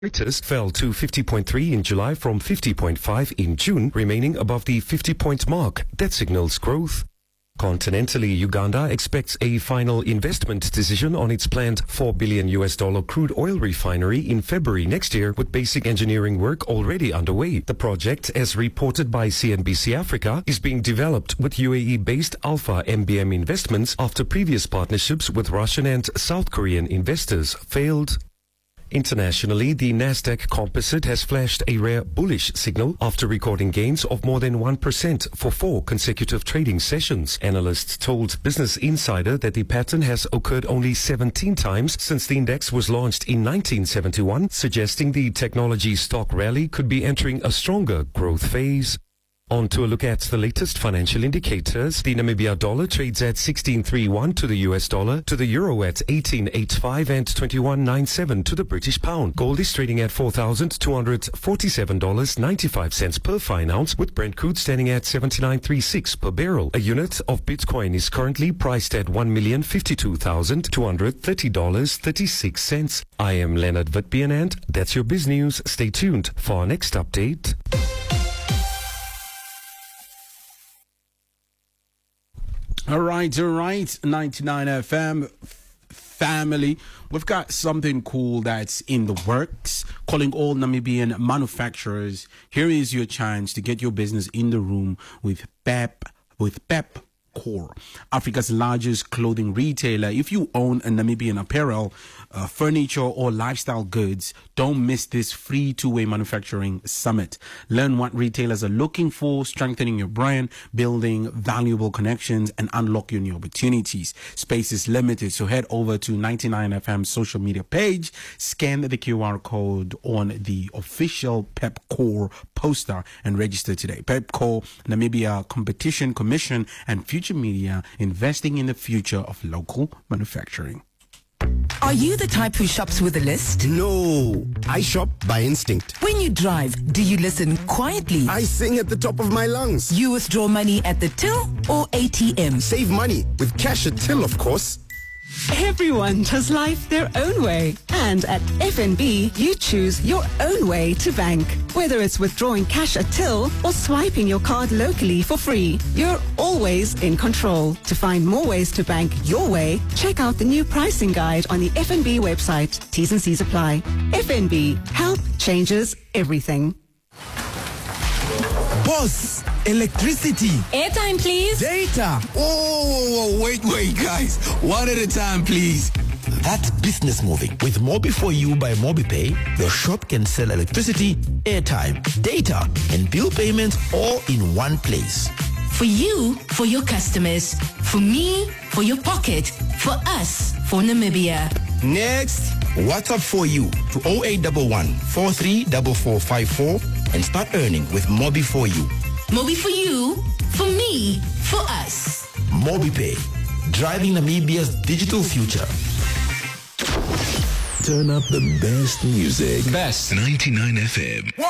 Reuters fell to 50.3 in July from 50.5 in June, remaining above the 50-point mark. That signals growth. Continentally, Uganda expects a final investment decision on its planned $4 billion crude oil refinery in February next year, with basic engineering work already underway. The project, as reported by CNBC Africa, is being developed with UAE-based Alpha MBM Investments after previous partnerships with Russian and South Korean investors failed. Internationally, the Nasdaq Composite has flashed a rare bullish signal after recording gains of more than 1% for 4 consecutive trading sessions. Analysts told Business Insider that the pattern has occurred only 17 times since the index was launched in 1971, suggesting the technology stock rally could be entering a stronger growth phase. On to a look at the latest financial indicators. The Namibia dollar trades at 16.31 to the US dollar, to the euro at 18.85 and 21.97 to the British pound. Gold is trading at $4,247.95 per fine ounce, with Brent crude standing at 79.36 per barrel. A unit of Bitcoin is currently priced at $1,052,230.36. I am Leonard Vitbian and that's your Biz News. Stay tuned for our next update. All right, 99 FM family. We've got something cool that's in the works, calling all Namibian manufacturers. Here is your chance to get your business in the room with Pepkor, Africa's largest clothing retailer. If you own a Namibian apparel, furniture or lifestyle goods, don't miss this free two-way manufacturing summit. Learn what retailers are looking for, strengthening your brand, building valuable connections, and unlocking new opportunities. Space is limited, so head over to 99FM's social media page, scan the QR code on the official Pepkor poster, and register today. Pepkor, Namibia Competition Commission, and Future Media, investing in the future of local manufacturing. Are you the type who shops with a list? No, I shop by instinct. When you drive, do you listen quietly? I sing at the top of my lungs. You withdraw money at the till or ATM? Save money with cash at till, of course. Everyone does life their own way. And at FNB, you choose your own way to bank. Whether it's withdrawing cash at till or swiping your card locally for free, you're always in control. To find more ways to bank your way, check out the new pricing guide on the FNB website. T's and C's apply. FNB, help changes everything. Boss, electricity. Airtime, please. Data. Oh, wait, guys. One at a time, please. That's business moving. With Mobi4U by MobiPay, your shop can sell electricity, airtime, data, and bill payments all in one place. For you, for your customers. For me, for your pocket. For us, for Namibia. Next, WhatsApp for you to 0811 434454 and start earning with Mobi4U. Mobi4U, for me, for us. MobiPay, driving Namibia's digital future. Turn up the best music. Best 99 FM.